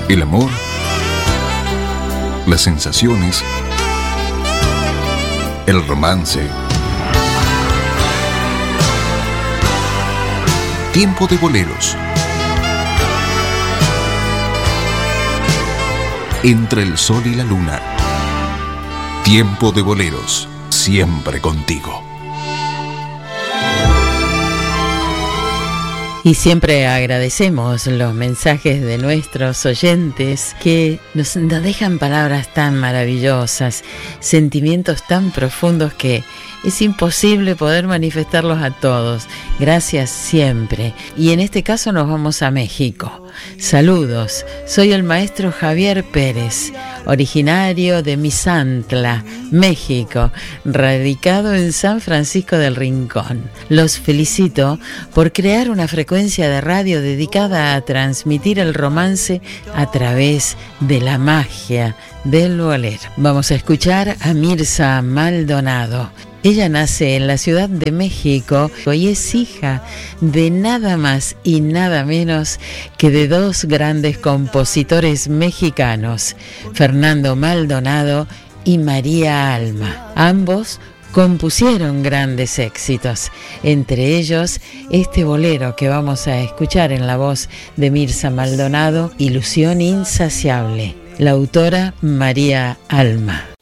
El amor, las sensaciones, el romance. Tiempo de boleros. Entre el sol y la luna. Tiempo de boleros, siempre contigo. Y siempre agradecemos los mensajes de nuestros oyentes que nos dejan palabras tan maravillosas, sentimientos tan profundos que es imposible poder manifestarlos a todos. Gracias siempre. Y en este caso nos vamos a México. Saludos, soy el maestro Javier Pérez, originario de Misantla, México, radicado en San Francisco del Rincón. Los felicito por crear una frecuencia de radio dedicada a transmitir el romance a través de la magia del bolero. Vamos a escuchar a Mirza Maldonado. Ella nace en la Ciudad de México y es hija de nada más y nada menos que de dos grandes compositores mexicanos, Fernando Maldonado y María Alma. Ambos compusieron grandes éxitos, entre ellos este bolero que vamos a escuchar en la voz de Mirza Maldonado, Ilusión Insaciable, la autora María Alma.